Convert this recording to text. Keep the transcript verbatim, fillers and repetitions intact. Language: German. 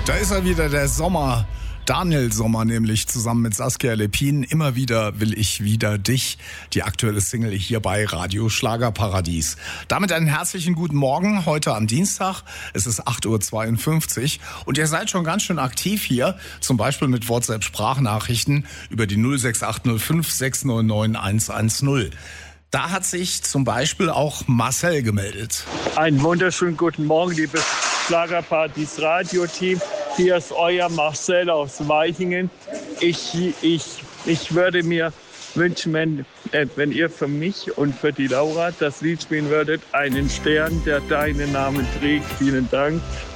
Da ist er wieder, der Sommer. Daniel Sommer nämlich, zusammen mit Saskia Lepin. Immer wieder will ich wieder dich. Die aktuelle Single hier bei Radio Schlagerparadies. Damit einen herzlichen guten Morgen heute am Dienstag. Es ist acht Uhr zweiundfünfzig und ihr seid schon ganz schön aktiv hier. Zum Beispiel mit WhatsApp-Sprachnachrichten über die null sechs acht null fünf sechs neun neun eins eins null. Da hat sich zum Beispiel auch Marcel gemeldet. Einen wunderschönen guten Morgen, liebes Schlagerparadies Radio-Team. Hier ist euer Marcel aus Weichingen. Ich, ich, ich würde mir wünschen, wenn, äh, wenn ihr für mich und für die Laura das Lied spielen würdet, einen Stern, der deinen Namen trägt. Vielen Dank.